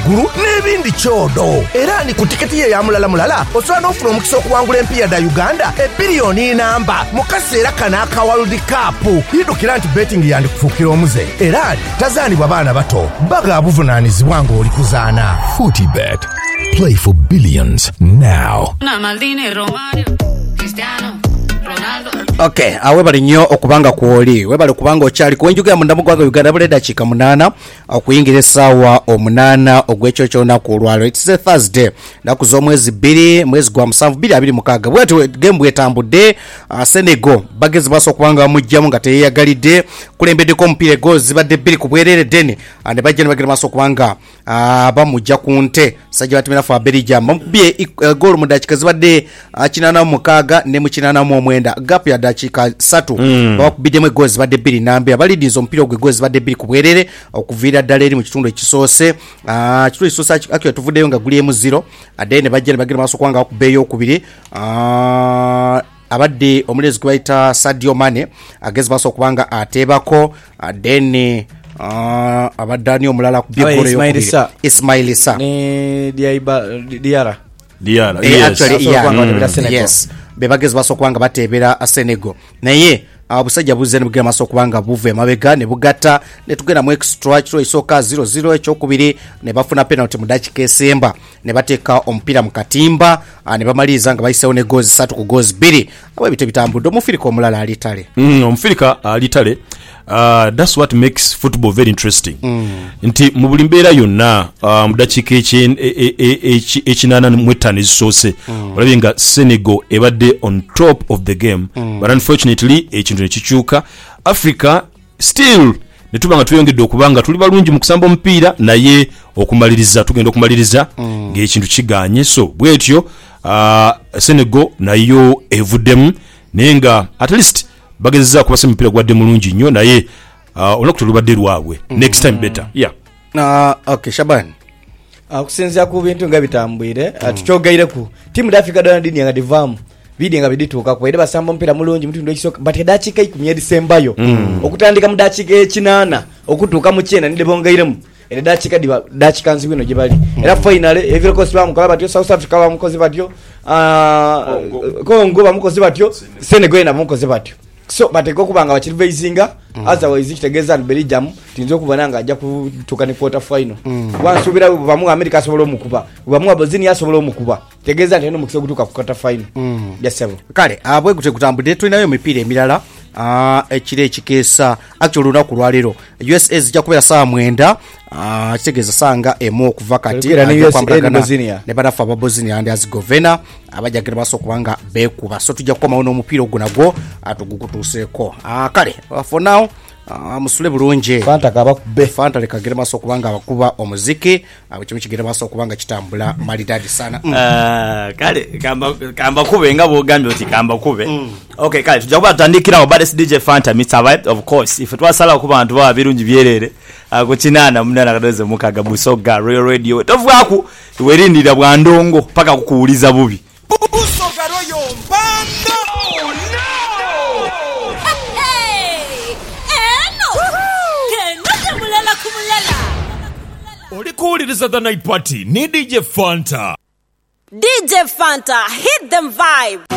waggulu n'ebindi kyodo. Era ni ku tiketi ye ya mulala osobola n'ofuna omukisa okuwangula empiya da Uganda ebbiliyoni namba mu kaseera kano aka World Cup. Yidukira nti betting yandikufuukira omuze era tazaanibwa baana bato baga buvunaanyizibwa ng'oli kuzaana. Fortibet. Play for billions now. Okay, webali nnyo okubanga kwoli. Webali kubanga okyali kuwenjuga mu ndamu gwaga Uganda bule dakiika 8 okuyingira essaawa 8 ogw'ekyo ky'olunaku olwalo. It's a Thursday. Naku z'omwezi 2 mwezi gwa 7 2026. Bwetyo game bwetambudde. Senegal bagezi baso okubanga mujjamu nga teyeyagalidde kulembeddeko omupiira goals zibadde 2 ku bwerere dene ne bajja ne bagenda baso okubanga bamujja ku nte sajja batimira fa Belgium bamubye goal mu dakiika zibadde 86 ne mu 89 gap ya dakiika 3 bakubiddemu goals zibadde 2 nambe abalidinzo omupiira ogwe goals zibadde 2 ku bwerere okuviira ddala eri mu kitundu ekisoose kitundu ekisoose akyo tuvuddeyo nga guli 0 ade ne bajja ne bagenda baso okubanga bakubeeyo okubiri abadde omulezi gwe bayita Sadio Mane agezi baso okubanga ateebako then abadani omulala ku byekole yo Ismail Issa ne Diarra yes bebagezi baso okubanga bateebera Senegal naye abusajja buzze ne bugera maso okubanga buve mabega ne bugatta ne tugenda mu extra kiro isoka 0-0 ekyokubiri ne bafuna penalty mu dakiika esemba ne bateeka omupiira mu katimba ne bamaliriza nga bayiseewo ne goals 3 ku goals 2 abo bite bitambudde omufirika omulala alitale omufirika alitale that's what makes football very interesting nti mu buli mbeera yonna mu dakiika ekinana mu etaano ezisoose olabye nga Senegal ebadde on top of the game but unfortunately ekintu nekikyuka Africa still netubanga tuyongedde okubanga tuli balungi mu kusamba omupiira naye tugenda okumaliriza ng'ekintu kiganye so bwetyo Senegal nayo evuddemu naye nga at least bagezeza kubasa omupiira gwadde mulungi nnyo naye olunaku tulubadde lwabwe next time better okay Shaban akusinzia ku bintu nga bitambwire tukyogayire ku timu da Africa Donald nga divamu bidi nga bidituuka ku ere basamba omupiira mulungi mutundu ekisoka but edakiika 10 edisembayo okutandika mu dakiika 8 okutuuka mu 9 nide bongairemu ere dakiika nzibino gye bali era final Ivory Coast bamukola batyo South Africa bamukoze batyo Congo bamukoze batyo Senegal bamukoze batyo so bateko kubanga bakirivezinga otherwise kitegeza Belgium tinzo okubona nga ajja kutuuka ne quarter final wansubira bamu America asobola omukuba bamu Bosnia asobola omukuba tegeza nti no mukise kutuuka ku quarter final yasebo kale abwe gute kutambudde tulinayo emipiira emirala ekire ekikeesa actually lunaku lwalero USA zijja kubeera saa 9 kitegeeza sanga emu okuva kati ne banafa aba Bosnia and Herzegovina abajagera baso okubanga beekuba so tujja kukomawo n'omupiira ogwo nagwo atugukutuuseeko kale for now musule bulungi Fanta kabakube Fanta lekagere maso okubanga abakuba omuziki abikimu kigere maso okubanga kitambula malidadi sana kale kamba kube nga bogambye oti kamba kube okay kale tujja kubatandikira obades DJ Fanta Mr. Vibe of course if twasala ku bantu ba birungi byerere kukinana munana kadoze mukaga Busoga Royal Radio tovuaku werindira bwandongo paka kukuuliza bubi Busoga Royal Banda Olikuuliriza the night party ni DJ Fanta. DJ Fanta, hit them vibe.